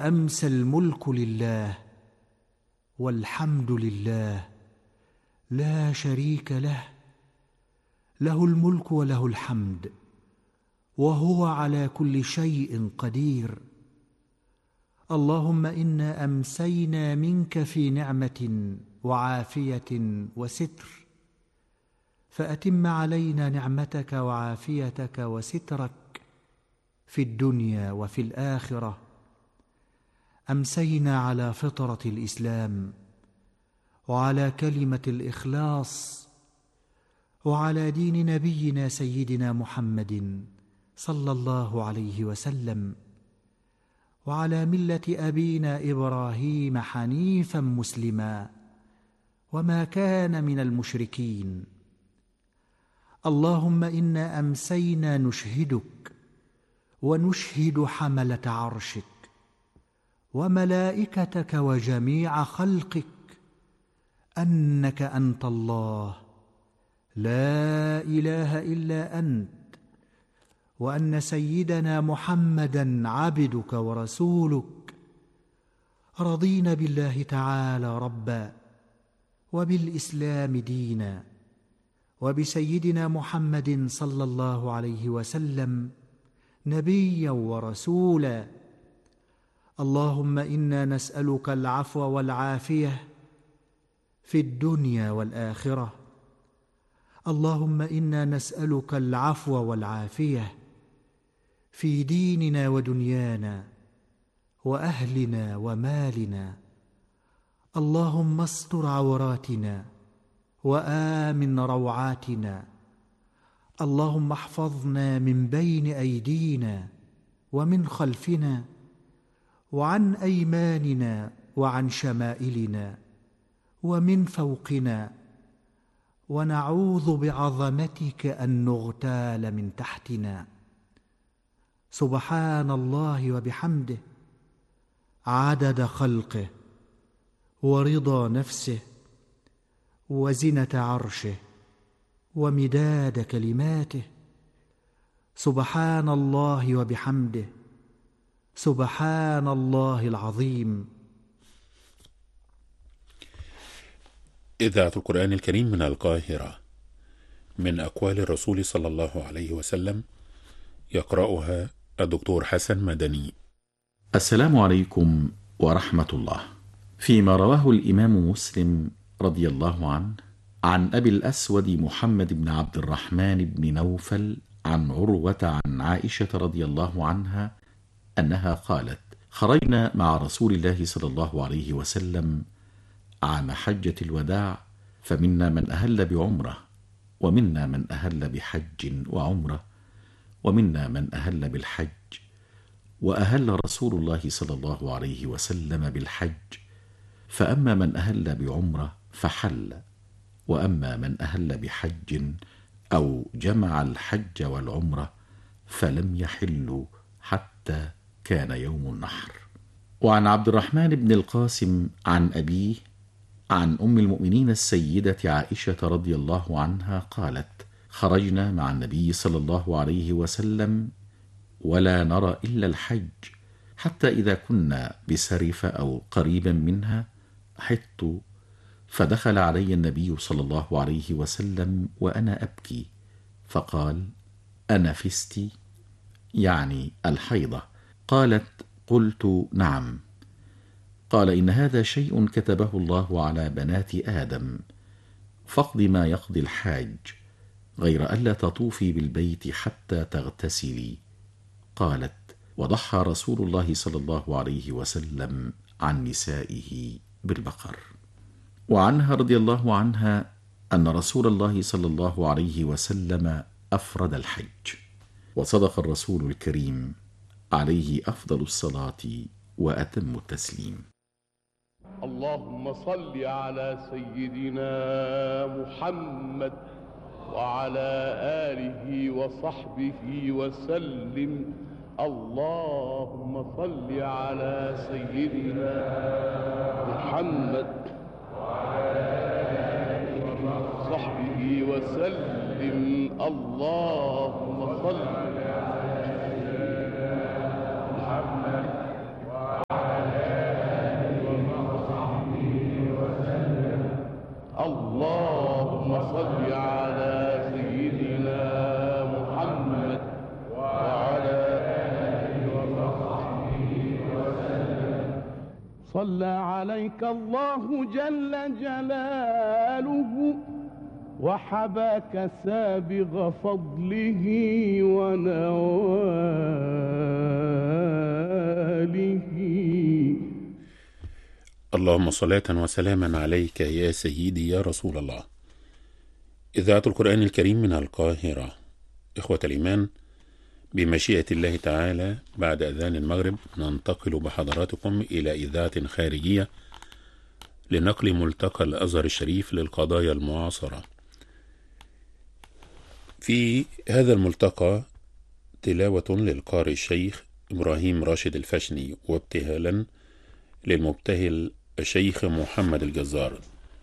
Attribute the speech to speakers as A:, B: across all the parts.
A: وأمسى الملك لله والحمد لله لا شريك له، له الملك وله الحمد وهو على كل شيء قدير. اللهم إنا أمسينا منك في نعمة وعافية وستر، فأتم علينا نعمتك وعافيتك وسترك في الدنيا وفي الآخرة. أمسينا على فطرة الإسلام وعلى كلمة الإخلاص وعلى دين نبينا سيدنا محمد صلى الله عليه وسلم، وعلى ملة أبينا إبراهيم حنيفا مسلما وما كان من المشركين. اللهم إنا أمسينا نشهدك ونشهد حملة عرشك وملائكتك وجميع خلقك أنك أنت الله لا إله إلا أنت، وأن سيدنا محمدًا عبدك ورسولك. رضينا بالله تعالى ربًا وبالإسلام دينًا وبسيدنا محمد صلى الله عليه وسلم نبيًا ورسولا. اللهم إنا نسألك العفو والعافية في الدنيا والآخرة. اللهم إنا نسألك العفو والعافية في ديننا ودنيانا وأهلنا ومالنا. اللهم استر عوراتنا وآمن روعاتنا. اللهم احفظنا من بين أيدينا ومن خلفنا وعن أيماننا وعن شمائلنا ومن فوقنا، ونعوذ بعظمتك أن نغتال من تحتنا. سبحان الله وبحمده عدد خلقه ورضا نفسه وزنة عرشه ومداد كلماته. سبحان الله وبحمده سبحان الله العظيم.
B: إذاعة القرآن الكريم من القاهرة، من أقوال الرسول صلى الله عليه وسلم، يقرأها الدكتور حسن مدني.
C: السلام عليكم ورحمة الله. فيما رواه الإمام مسلم رضي الله عنه عن أبي الأسود محمد بن عبد الرحمن بن نوفل عن عروة عن عائشة رضي الله عنها أنها قالت: خرجنا مع رسول الله صلى الله عليه وسلم عام حجة الوداع، فمنا من أهل بعمرة، ومنا من أهل بحج وعمرة، ومنا من أهل بالحج، وأهل رسول الله صلى الله عليه وسلم بالحج، فأما من أهل بعمرة فحل، وأما من أهل بحج أو جمع الحج والعمرة فلم يحلوا حتى كان يوم النحر. وعن عبد الرحمن بن القاسم عن أبيه عن أم المؤمنين السيدة عائشة رضي الله عنها قالت: خرجنا مع النبي صلى الله عليه وسلم ولا نرى إلا الحج، حتى إذا كنا بسرف أو قريبا منها حطت، فدخل علي النبي صلى الله عليه وسلم وأنا أبكي، فقال: أنفست؟ يعني الحيضة. قالت: قلت: نعم. قال: إن هذا شيء كتبه الله على بنات آدم، فاقض ما يقضي الحاج، غير ألا تطوفي بالبيت حتى تغتسلي. قالت: وضحى رسول الله صلى الله عليه وسلم عن نسائه بالبقر. وعنها رضي الله عنها أن رسول الله صلى الله عليه وسلم أفرد الحج. وصدق الرسول الكريم عليه أفضل الصلاة وأتم التسليم.
D: اللهم صل على سيدنا محمد وعلى آله وصحبه وسلم. اللهم صل على سيدنا محمد وعلى آله وصحبه وسلم. اللهم صل على سيدنا محمد وعلى اللهم صل على سيدنا محمد وعلى آله وصحبه وسلم. صلى عليك الله جل جلاله وحباك سابغ فضله ونواله.
B: اللهم صلاة وسلاما عليك يا سيدي يا رسول الله. إذاعة القرآن الكريم من القاهرة. إخوة الإيمان، بمشيئة الله تعالى بعد أذان المغرب ننتقل بحضراتكم إلى إذاعة خارجية لنقل ملتقى الأزهر الشريف للقضايا المعاصرة. في هذا الملتقى تلاوة للقارئ الشيخ إبراهيم راشد الفشني، وابتهالا للمبتهل الشيخ محمد الجزار،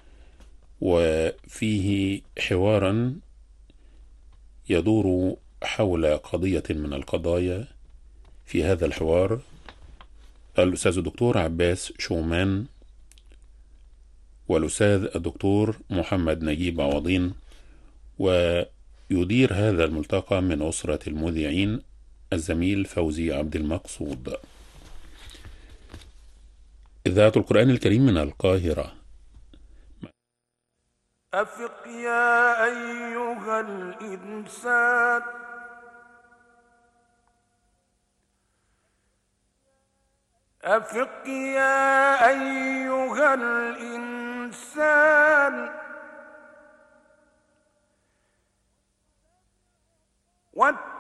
B: وفيه حوارا يدور حول قضية من القضايا. في هذا الحوار الأستاذ الدكتور عباس شومان والأستاذ الدكتور محمد نجيب عوضين، ويدير هذا الملتقى من أسرة المذيعين الزميل فوزي عبد المقصود. إذاعة القرآن الكريم من القاهرة.
E: أفق يا أيها الإنسان أفق يا أيها الإنسان